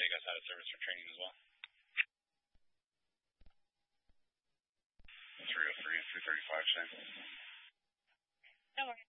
you guys out of service for training as well. 303, 335, Shane. No worries.